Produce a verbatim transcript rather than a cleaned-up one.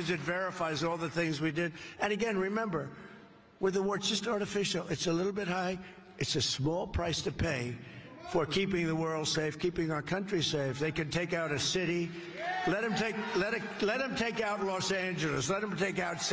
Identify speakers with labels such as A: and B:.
A: because it verifies all the things we did. And again, remember, with the war, it's just artificial. It's a little bit high. It's a small price to pay for keeping the world safe, keeping our country safe. They can take out a city. Let them take, let it, let them take out Los Angeles. Let them take out